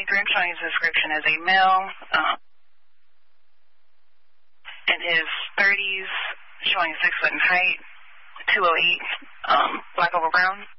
23rd, showing his description as a male, in his 30s, showing 6 foot in height, 208, black over brown.